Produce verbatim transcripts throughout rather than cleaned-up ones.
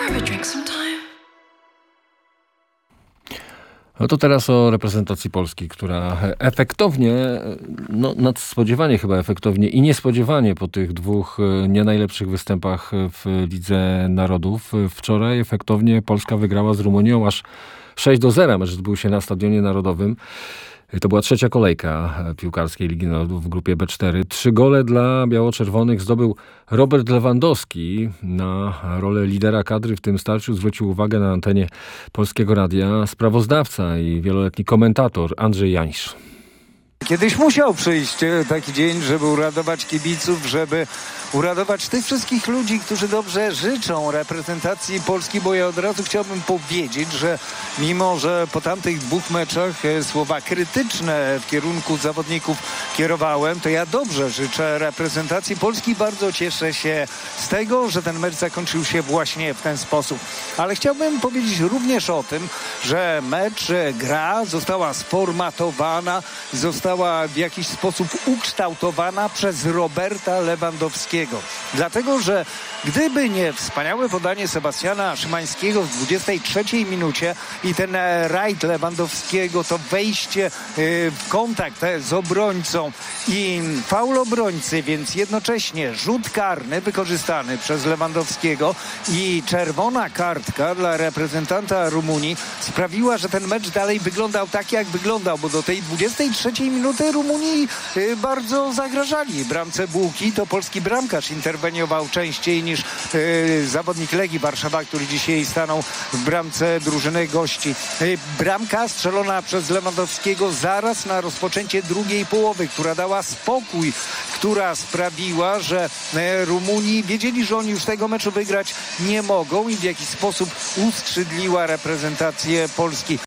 grab a drink sometime? No to teraz o reprezentacji Polski, która efektownie, no nadspodziewanie chyba efektownie i niespodziewanie po tych dwóch nie najlepszych występach w Lidze Narodów wczoraj efektownie Polska wygrała z Rumunią aż sześć do zera. Mecz odbył się na Stadionie Narodowym. To była trzecia kolejka piłkarskiej Ligi Narodów w grupie B cztery. Trzy gole dla biało-czerwonych zdobył Robert Lewandowski. Na rolę lidera kadry w tym starciu zwrócił uwagę na antenie Polskiego Radia sprawozdawca i wieloletni komentator Andrzej Janisz. Kiedyś musiał przyjść taki dzień, żeby uradować kibiców, żeby uradować tych wszystkich ludzi, którzy dobrze życzą reprezentacji Polski, bo ja od razu chciałbym powiedzieć, że mimo, że po tamtych dwóch meczach słowa krytyczne w kierunku zawodników kierowałem, to ja dobrze życzę reprezentacji Polski. Bardzo cieszę się z tego, że ten mecz zakończył się właśnie w ten sposób. Ale chciałbym powiedzieć również o tym, że mecz, gra została sformatowana, została w jakiś sposób ukształtowana przez Roberta Lewandowskiego. Dlatego, że gdyby nie wspaniałe podanie Sebastiana Szymańskiego w dwudziestej trzeciej minucie i ten rajd Lewandowskiego, to wejście w kontakt z obrońcą i faul obrońcy, więc jednocześnie rzut karny wykorzystany przez Lewandowskiego i czerwona kartka dla reprezentanta Rumunii sprawiła, że ten mecz dalej wyglądał tak, jak wyglądał, bo do tej dwudziestej trzeciej minuty Rumunii bardzo zagrażali bramce Bułki. To polski bramkarz interweniował częściej niż yy, zawodnik Legii Warszawa, który dzisiaj stanął w bramce drużyny gości. Yy, bramka strzelona przez Lewandowskiego zaraz na rozpoczęcie drugiej połowy, która dała spokój, która sprawiła, że yy, Rumuni wiedzieli, że oni już tego meczu wygrać nie mogą i w jakiś sposób uskrzydliła reprezentację Polski.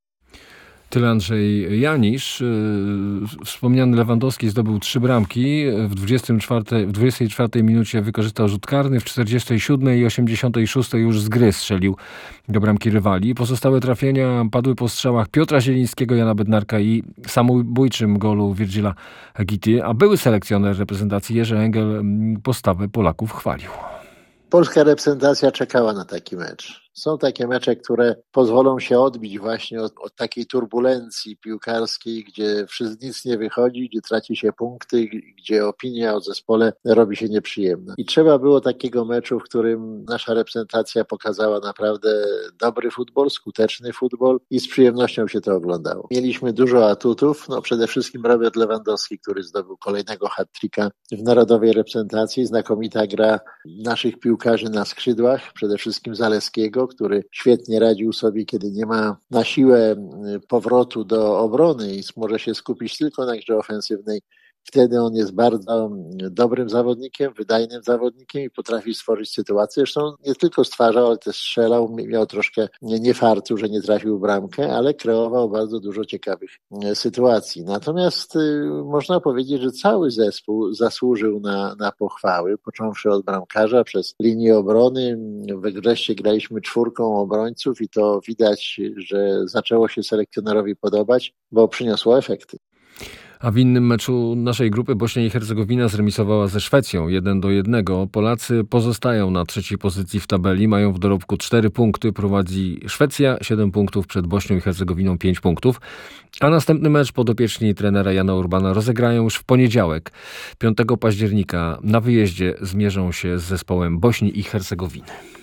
Tyle Andrzej Janisz. Wspomniany Lewandowski zdobył trzy bramki. W dwudziestej czwartej, w dwudziestej czwartej minucie wykorzystał rzut karny. W czterdziestej siódmej i osiemdziesiątej szóstej już z gry strzelił do bramki rywali. Pozostałe trafienia padły po strzałach Piotra Zielińskiego, Jana Bednarka i samobójczym golu Virgila Gity. A były selekcjoner reprezentacji Jerzy Engel postawę Polaków chwalił. Polska reprezentacja czekała na taki mecz. Są takie mecze, które pozwolą się odbić właśnie od, od takiej turbulencji piłkarskiej, gdzie nic nie wychodzi, gdzie traci się punkty, gdzie opinia o zespole robi się nieprzyjemna. I trzeba było takiego meczu, w którym nasza reprezentacja pokazała naprawdę dobry futbol, skuteczny futbol i z przyjemnością się to oglądało. Mieliśmy dużo atutów, no przede wszystkim Robert Lewandowski, który zdobył kolejnego hat-tricka w narodowej reprezentacji, znakomita gra naszych piłkarzy na skrzydłach, przede wszystkim Zaleskiego, który świetnie radził sobie, kiedy nie ma na siłę powrotu do obrony i może się skupić tylko na grze ofensywnej. Wtedy on jest bardzo dobrym zawodnikiem, wydajnym zawodnikiem i potrafi stworzyć sytuację. Zresztą nie tylko stwarzał, ale też strzelał. Miał troszkę niefartu, że nie trafił w bramkę, ale kreował bardzo dużo ciekawych sytuacji. Natomiast y, można powiedzieć, że cały zespół zasłużył na, na pochwały, począwszy od bramkarza przez linię obrony. Wreszcie graliśmy czwórką obrońców i to widać, że zaczęło się selekcjonerowi podobać, bo przyniosło efekty. A w innym meczu naszej grupy Bośnia i Hercegowina zremisowała ze Szwecją jeden do jednego. Polacy pozostają na trzeciej pozycji w tabeli, mają w dorobku cztery punkty, prowadzi Szwecja, siedem punktów, przed Bośnią i Hercegowiną pięć punktów. A następny mecz podopieczni trenera Jana Urbana rozegrają już w poniedziałek, piątego października. Na wyjeździe zmierzą się z zespołem Bośni i Hercegowiny.